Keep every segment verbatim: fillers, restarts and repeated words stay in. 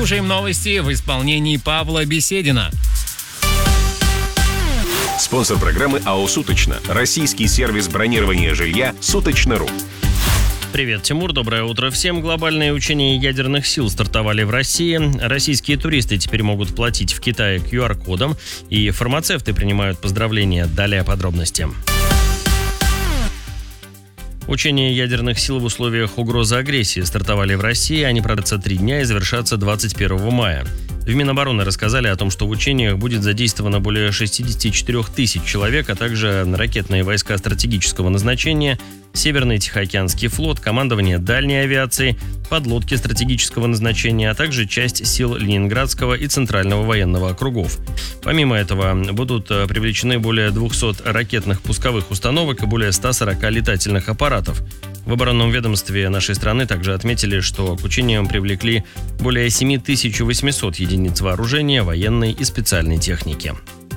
Слушаем новости в исполнении Павла Беседина. Спонсор программы АО «Суточно». Российский сервис бронирования жилья «Суточно.ру». Привет, Тимур, доброе утро всем. Глобальные учения ядерных сил стартовали в России. Российские туристы теперь могут платить в Китае ку ар кодом, и фармацевты принимают поздравления. Далее подробности. Учения ядерных сил в условиях угрозы агрессии стартовали в России. Они продлятся три дня и завершатся двадцать первого мая. В Минобороны рассказали о том, что в учениях будет задействовано более шестьдесят четыре тысячи человек, а также ракетные войска стратегического назначения, Северный Тихоокеанский флот, командование дальней авиации, подлодки стратегического назначения, а также часть сил Ленинградского и Центрального военного округов. Помимо этого, будут привлечены более двухсот ракетных пусковых установок и более ста сорока летательных аппаратов. В оборонном ведомстве нашей страны также отметили, что к учениям привлекли более семь тысяч восемьсот единиц вооружения, военной и специальной техники.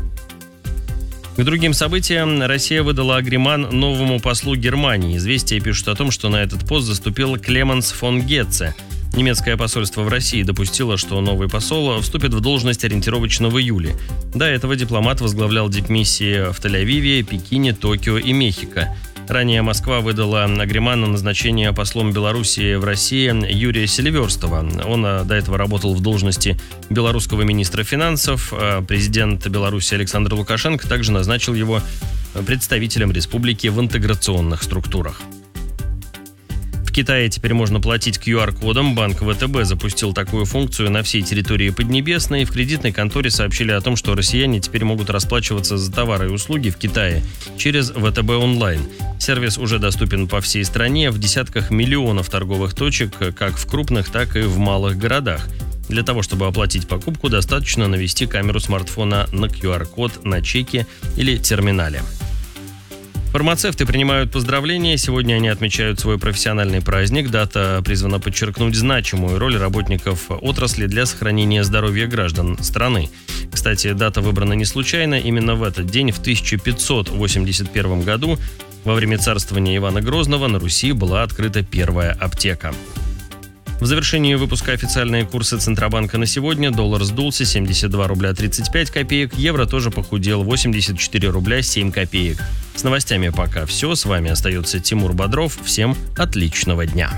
К другим событиям. Россия выдала агриман новому послу Германии. Известия пишут о том, что на этот пост заступил Клеменс фон Гетце. Немецкое посольство в России допустило, что новый посол вступит в должность ориентировочно в июле. До этого дипломат возглавлял дипмиссии в Тель-Авиве, Пекине, Токио и Мехико. Ранее Москва выдала агриман на назначение послом Белоруссии в России Юрия Селиверстова. Он до этого работал в должности белорусского министра финансов. Президент Беларуси Александр Лукашенко также назначил его представителем республики в интеграционных структурах. В Китае теперь можно платить ку ар кодом. Банк вэ тэ бэ запустил такую функцию на всей территории Поднебесной. В кредитной конторе сообщили о том, что россияне теперь могут расплачиваться за товары и услуги в Китае через вэ тэ бэ онлайн. Сервис уже доступен по всей стране в десятках миллионов торговых точек, как в крупных, так и в малых городах. Для того, чтобы оплатить покупку, достаточно навести камеру смартфона на ку ар код на чеке или терминале. Фармацевты принимают поздравления. Сегодня они отмечают свой профессиональный праздник. Дата призвана подчеркнуть значимую роль работников отрасли для сохранения здоровья граждан страны. Кстати, дата выбрана не случайно. Именно в этот день, в тысяча пятьсот восемьдесят первом году, во время царствования Ивана Грозного, на Руси была открыта первая аптека. В завершении выпуска официальные курсы Центробанка на сегодня. Доллар сдулся семьдесят два рубля тридцать пять копеек. Евро тоже похудел восемьдесят четыре рубля семь копеек. С новостями пока все. С вами остается Тимур Бодров. Всем отличного дня.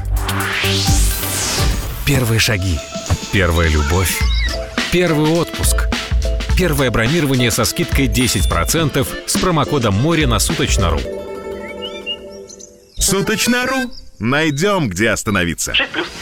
Первые шаги. Первая любовь. Первый отпуск. Первое бронирование со скидкой десять процентов с промокодом море на Суточно.ру. Суточно.ру. Найдем, где остановиться. шесть плюс.